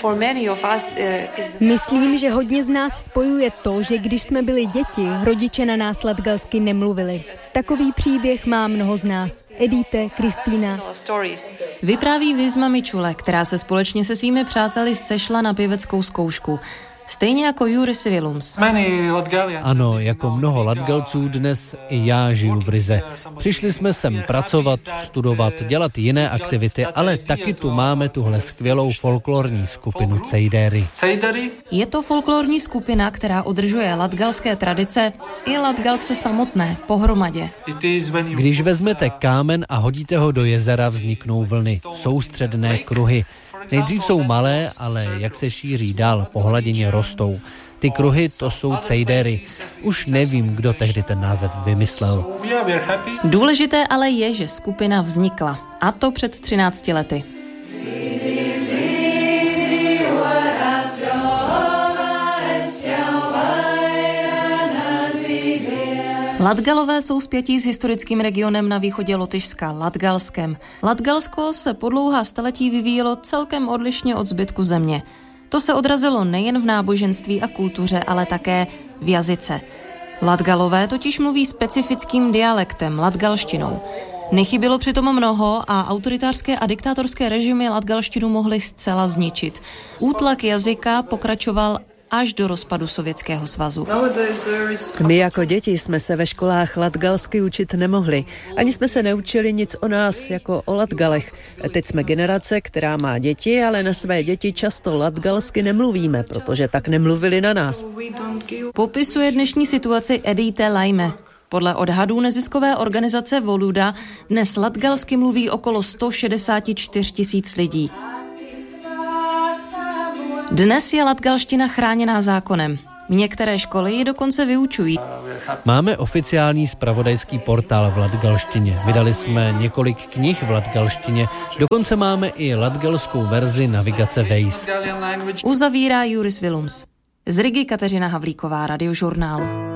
Myslím, že hodně z nás spojuje to, že když jsme byli děti, rodiče na nás latgalsky nemluvili. Takový příběh má mnoho z nás. Edite, Kristýna. Vypráví Vizma Mičule, která se společně se svými přáteli sešla na pěveckou zkoušku. Stejně jako Juris Vilums. Ano, jako mnoho Latgalců dnes i já žiju v Rize. Přišli jsme sem pracovat, studovat, dělat jiné aktivity, ale taky tu máme tuhle skvělou folklorní skupinu Cejdéry. Je to folklorní skupina, která udržuje latgalské tradice i Latgalce samotné pohromadě. Když vezmete kámen a hodíte ho do jezera, vzniknou vlny, soustředné kruhy. Nejdřív jsou malé, ale jak se šíří dál, po hladině rostou. Ty kruhy, to jsou cejdéry. Už nevím, kdo tehdy ten název vymyslel. Důležité ale je, že skupina vznikla. A to před 13 lety. Latgalové jsou spjatí s historickým regionem na východě Lotyšska, Latgalskem. Latgalsko se po dlouhá staletí vyvíjelo celkem odlišně od zbytku země. To se odrazilo nejen v náboženství a kultuře, ale také v jazyce. Latgalové totiž mluví specifickým dialektem, latgalštinou. Nechybělo přitom mnoho a autoritářské a diktátorské režimy latgalštinu mohly zcela zničit. Útlak jazyka pokračoval až do rozpadu Sovětského svazu. My jako děti jsme se ve školách latgalsky učit nemohli. Ani jsme se neučili nic o nás, jako o Latgalech. Teď jsme generace, která má děti, ale na své děti často latgalsky nemluvíme, protože tak nemluvili na nás. Popisuje dnešní situaci Edite Laime. Podle odhadů neziskové organizace Voluda dnes latgalsky mluví okolo 164 000 lidí. Dnes je latgalština chráněná zákonem. Některé školy ji dokonce vyučují. Máme oficiální zpravodajský portál v latgalštině. Vydali jsme několik knih v latgalštině. Dokonce máme i latgalskou verzi navigace Waze. Uzavírá Juris Vilums. Z Rigy Kateřina Havlíková, Radiožurnál.